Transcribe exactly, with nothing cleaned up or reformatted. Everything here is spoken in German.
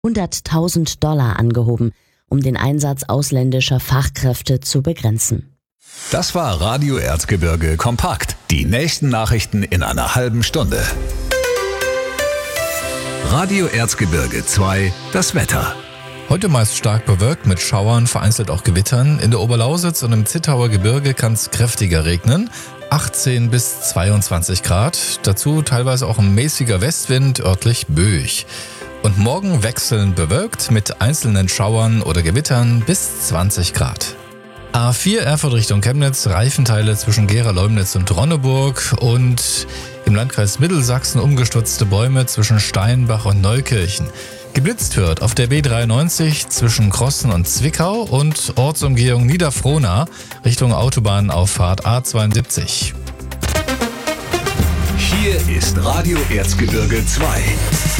hunderttausend Dollar angehoben, um den Einsatz ausländischer Fachkräfte zu begrenzen. Das war Radio Erzgebirge kompakt. Die nächsten Nachrichten in einer halben Stunde. Radio Erzgebirge zwei, das Wetter. Heute meist stark bewölkt mit Schauern, vereinzelt auch Gewittern. In der Oberlausitz und im Zittauer Gebirge kann es kräftiger regnen. achtzehn bis zweiundzwanzig Grad. Dazu teilweise auch ein mäßiger Westwind, örtlich böig. Und morgen wechselnd bewölkt mit einzelnen Schauern oder Gewittern bis zwanzig Grad. A vier Erfurt Richtung Chemnitz, Reifenteile zwischen Gera-Leumnitz und Ronneburg und im Landkreis Mittelsachsen umgestürzte Bäume zwischen Steinbach und Neukirchen. Geblitzt wird auf der B dreiundneunzig zwischen Krossen und Zwickau und Ortsumgehung Niederfrohna Richtung Autobahnauffahrt A zweiundsiebzig. Hier ist Radio Erzgebirge zwei.